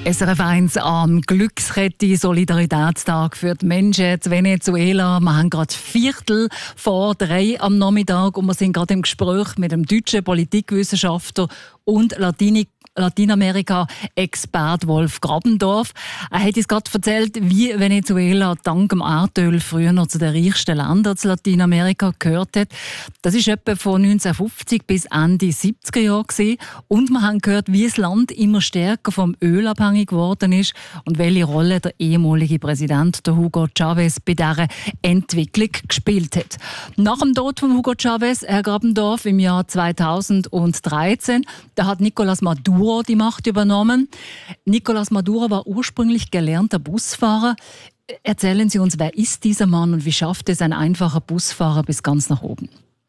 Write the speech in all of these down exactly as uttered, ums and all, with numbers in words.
S R F eins am Glückskette Solidaritätstag für die Menschen in Venezuela. Wir haben gerade Viertel vor drei am Nachmittag und wir sind gerade im Gespräch mit dem deutschen Politikwissenschaftler und Latini Lateinamerika-Expert Wolf Grabendorf. Er hat uns gerade erzählt, wie Venezuela dank dem Erdöl früher noch zu den reichsten Ländern in Lateinamerika gehört hat. Das war etwa von neunzehnhundertfünfzig bis Ende siebziger Jahre gewesen. Und wir haben gehört, wie das Land immer stärker vom Öl abhängig geworden ist und welche Rolle der ehemalige Präsident der Hugo Chavez bei dieser Entwicklung gespielt hat. Nach dem Tod von Hugo Chavez, Herr Grabendorf, im Jahr zweitausenddreizehn, da hat Nicolás Maduro die Macht übernommen. Nicolás Maduro war ursprünglich gelernter Busfahrer. Erzählen Sie uns, wer ist dieser Mann und wie schafft es ein einfacher Busfahrer bis ganz nach oben?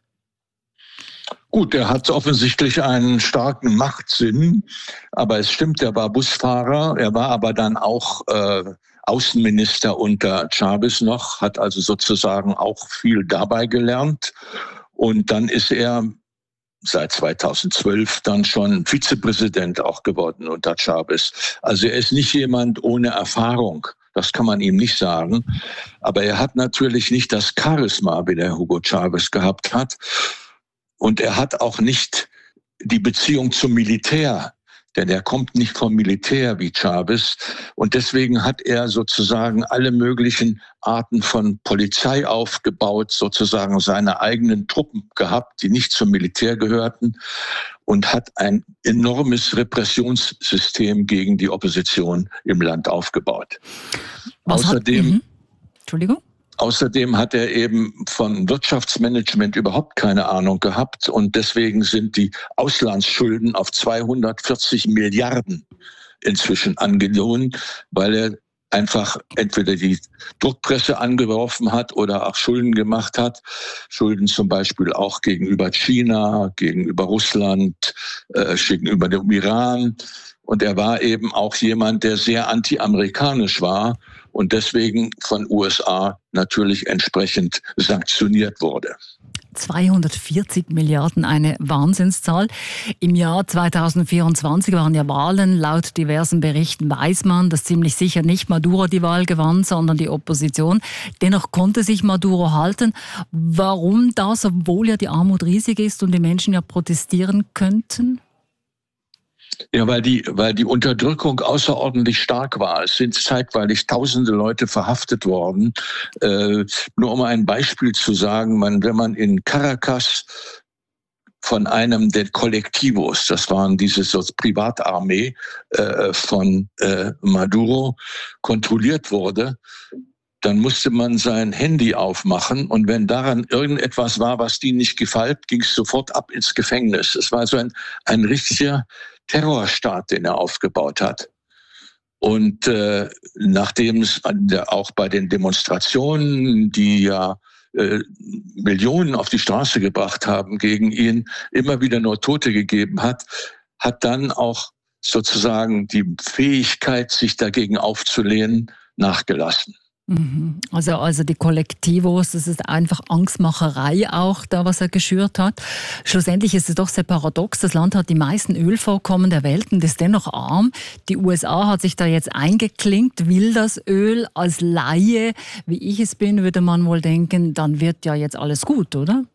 Gut, er hat offensichtlich einen starken Machtsinn, aber es stimmt, er war Busfahrer, er war aber dann auch äh, Außenminister unter Chavez noch, hat also sozusagen auch viel dabei gelernt und dann ist er seit zweitausendzwölf dann schon Vizepräsident auch geworden unter Chavez. Also er ist nicht jemand ohne Erfahrung, das kann man ihm nicht sagen, aber er hat natürlich nicht das Charisma, wie der Hugo Chavez gehabt hat. Und er hat auch nicht die Beziehung zum Militär, denn er kommt nicht vom Militär wie Chavez. Und deswegen hat er sozusagen alle möglichen Arten von Polizei aufgebaut, sozusagen seine eigenen Truppen gehabt, die nicht zum Militär gehörten, und hat ein enormes Repressionssystem gegen die Opposition im Land aufgebaut. Was Außerdem, hat, mhm. Entschuldigung? Außerdem hat er eben von Wirtschaftsmanagement überhaupt keine Ahnung gehabt und deswegen sind die Auslandsschulden auf zweihundertvierzig Milliarden inzwischen angenommen, weil er einfach entweder die Druckpresse angeworfen hat oder auch Schulden gemacht hat. Schulden zum Beispiel auch gegenüber China, gegenüber Russland, äh, gegenüber dem Iran. Und er war eben auch jemand, der sehr anti-amerikanisch war und deswegen von U S A natürlich entsprechend sanktioniert wurde. zweihundertvierzig Milliarden, eine Wahnsinnszahl. Im Jahr zweitausendvierundzwanzig waren ja Wahlen. Laut diversen Berichten weiß man, dass ziemlich sicher nicht Maduro die Wahl gewann, sondern die Opposition. Dennoch konnte sich Maduro halten. Warum das, obwohl ja die Armut riesig ist und die Menschen ja protestieren könnten? Ja, weil die, weil die Unterdrückung außerordentlich stark war. Es sind zeitweilig tausende Leute verhaftet worden. Äh, nur um ein Beispiel zu sagen, man, wenn man in Caracas von einem der Colectivos, das waren diese so Privatarmee äh, von äh, Maduro, kontrolliert wurde, dann musste man sein Handy aufmachen und wenn daran irgendetwas war, was die nicht gefällt, ging es sofort ab ins Gefängnis. Es war so ein, ein richtiger Terrorstaat, den er aufgebaut hat. Und äh, nachdem es auch bei den Demonstrationen, die ja äh, Millionen auf die Straße gebracht haben gegen ihn, immer wieder nur Tote gegeben hat, hat dann auch sozusagen die Fähigkeit, sich dagegen aufzulehnen, nachgelassen. Also, also die Kollektivos, das ist einfach Angstmacherei auch, da was er geschürt hat. Schlussendlich ist es doch sehr paradox. Das Land hat die meisten Ölvorkommen der Welt und ist dennoch arm. Die U S A hat sich da jetzt eingeklinkt, will das Öl. Als Laie, wie ich es bin, würde man wohl denken, dann wird ja jetzt alles gut, oder?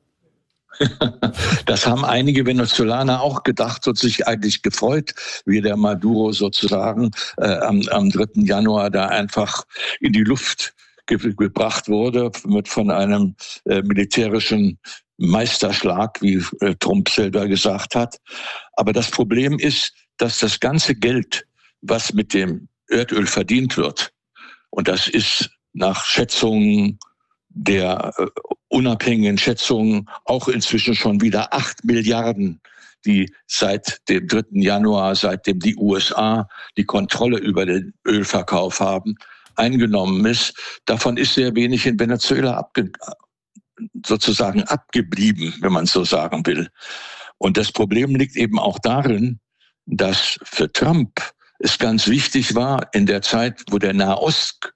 Das haben einige Venezolaner auch gedacht und sich eigentlich gefreut, wie der Maduro sozusagen äh, am, am dritten Januar da einfach in die Luft ge- gebracht wurde mit von einem äh, militärischen Meisterschlag, wie äh, Trump selber gesagt hat. Aber das Problem ist, dass das ganze Geld, was mit dem Erdöl verdient wird, und das ist nach Schätzungen der äh, unabhängigen Schätzungen auch inzwischen schon wieder acht Milliarden, die seit dem dritten Januar, seitdem die U S A die Kontrolle über den Ölverkauf haben, eingenommen ist. Davon ist sehr wenig in Venezuela abge- sozusagen abgeblieben, wenn man so sagen will. Und das Problem liegt eben auch darin, dass für Trump es ganz wichtig war, in der Zeit, wo der Nahost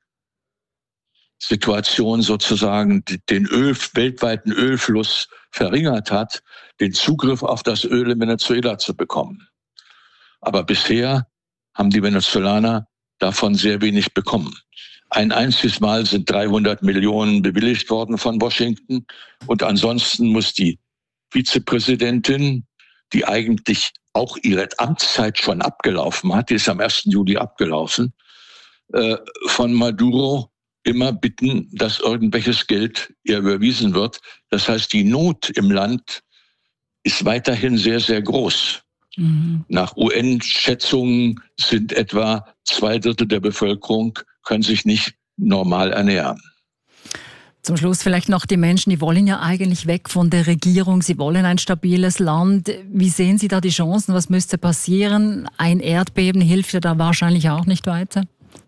Situation sozusagen den Öl, weltweiten Ölfluss verringert hat, den Zugriff auf das Öl in Venezuela zu bekommen. Aber bisher haben die Venezolaner davon sehr wenig bekommen. Ein einziges Mal sind dreihundert Millionen bewilligt worden von Washington. Und ansonsten muss die Vizepräsidentin, die eigentlich auch ihre Amtszeit schon abgelaufen hat, die ist am ersten Juli abgelaufen, äh, von Maduro immer bitten, dass irgendwelches Geld ihr überwiesen wird. Das heißt, die Not im Land ist weiterhin sehr, sehr groß. Mhm. Nach U N-Schätzungen sind etwa zwei Drittel der Bevölkerung können sich nicht normal ernähren. Zum Schluss vielleicht noch die Menschen, die wollen ja eigentlich weg von der Regierung. Sie wollen ein stabiles Land. Wie sehen Sie da die Chancen? Was müsste passieren? Ein Erdbeben hilft ja da wahrscheinlich auch nicht weiter.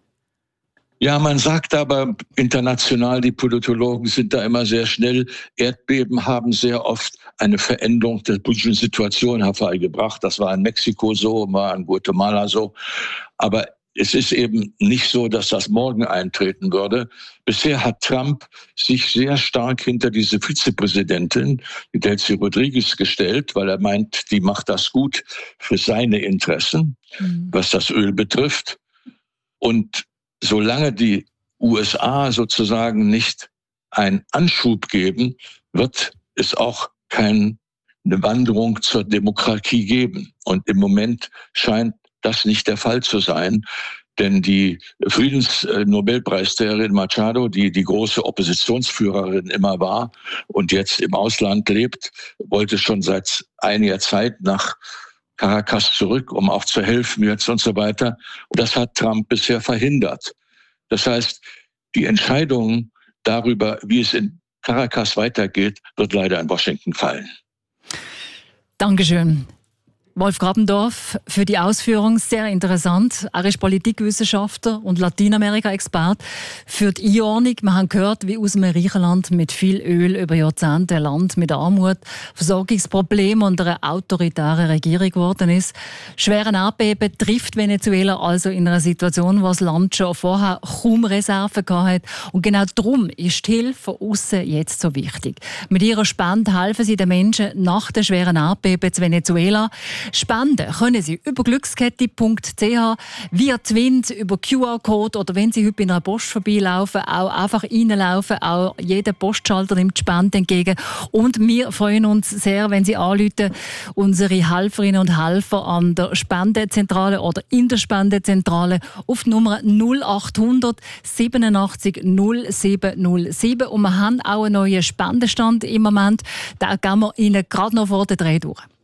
Ja, man sagt aber international, die Politologen sind da immer sehr schnell. Erdbeben haben sehr oft eine Veränderung der politischen Situation herbeigebracht. Das war in Mexiko so, war in Guatemala so. Aber es ist eben nicht so, dass das morgen eintreten würde. Bisher hat Trump sich sehr stark hinter diese Vizepräsidentin, die Delcy Rodriguez, gestellt, weil er meint, die macht das gut für seine Interessen, mhm. was das Öl betrifft. Und solange die U S A sozusagen nicht einen Anschub geben, wird es auch keine Wanderung zur Demokratie geben. Und im Moment scheint das nicht der Fall zu sein. Denn die Friedensnobelpreisträgerin Machado, die die große Oppositionsführerin immer war und jetzt im Ausland lebt, wollte schon seit einiger Zeit nach Caracas zurück, um auch zu helfen jetzt und so weiter. Und das hat Trump bisher verhindert. Das heißt, die Entscheidung darüber, wie es in Caracas weitergeht, wird leider in Washington fallen. Dankeschön. Wolf Grabendorf, für die Ausführung sehr interessant. Er ist Politikwissenschaftler und Lateinamerika-Expert für die Einordnung. Wir haben gehört, wie aus einem reichen Land mit viel Öl über Jahrzehnte ein Land mit Armut, Versorgungsproblemen und einer autoritären Regierung geworden ist. Schweren Erdbeben trifft Venezuela also in einer Situation, wo das Land schon vorher kaum Reserven hatte. Und genau darum ist die Hilfe von außen jetzt so wichtig. Mit ihrer Spende helfen sie den Menschen nach den schweren Erdbeben zu Venezuela. Spenden können Sie über glückskette punkt c h, via Twint, über Q R-Code oder wenn Sie heute bei einer Post vorbeilaufen, auch einfach reinlaufen. Auch jeder Postschalter nimmt Spenden entgegen. Und wir freuen uns sehr, wenn Sie anrufen, unsere Helferinnen und Helfer an der Spendenzentrale oder in der Spendenzentrale auf die Nummer null acht hundert siebenundachtzig null sieben null sieben. Und wir haben auch einen neuen Spendenstand im Moment. Da gehen wir Ihnen gerade noch vor den drei durch.